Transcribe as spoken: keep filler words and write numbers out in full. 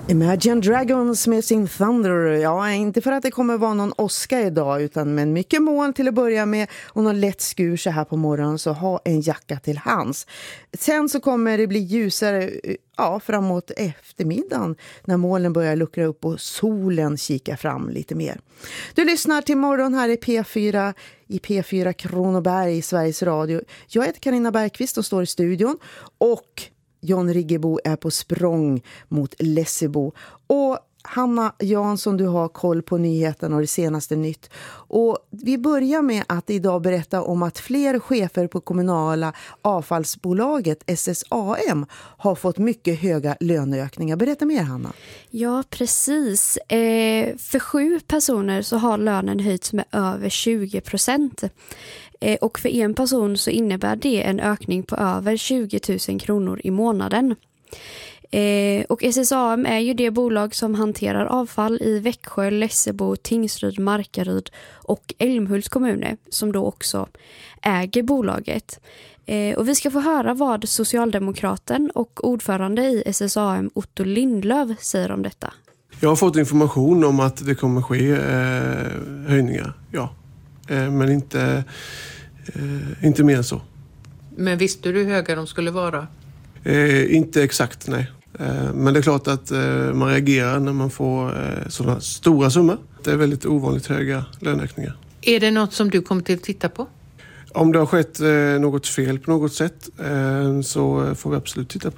Imagine Dragons med sin Thunder. Ja, inte för att det kommer vara någon åska idag, utan med mycket moln till att börja med och någon lätt skur så här på morgonen, så ha en jacka till hands. Sen så kommer det bli ljusare ja, framåt eftermiddagen när molnen börjar luckra upp och solen kikar fram lite mer. Du lyssnar till morgon här i P fyra i P fyra Kronoberg i Sveriges Radio. Jag heter Carina Bergqvist och står i studion, och John Riggebo är på språng mot Lessebo. Och Hanna Jansson, du har koll på nyheten och det senaste nytt. Och vi börjar med att idag berätta om att fler chefer på kommunala avfallsbolaget S S A M har fått mycket höga löneökningar. Berätta mer, Hanna. Ja, precis. Eh, för sju personer så har lönen höjts med över tjugo procent. Och för en person så innebär det en ökning på över tjugo tusen kronor i månaden. Eh, och S S A M är ju det bolag som hanterar avfall i Växjö, Lessebo, Tingsryd, Markaryd och Älmhults kommuner, som då också äger bolaget. Eh, och vi ska få höra vad socialdemokraten och ordförande i S S A M Otto Lindlöf säger om detta. Jag har fått information om att det kommer ske eh, höjningar, ja. Eh, men inte, eh, inte mer så. Men visste du hur höga de skulle vara? Eh, inte exakt, nej. Eh, men det är klart att eh, man reagerar när man får eh, sådana stora summor. Det är väldigt ovanligt höga löneökningar. Är det något som du kommer till att titta på? Om det har skett eh, något fel på något sätt eh, så får vi absolut titta på det.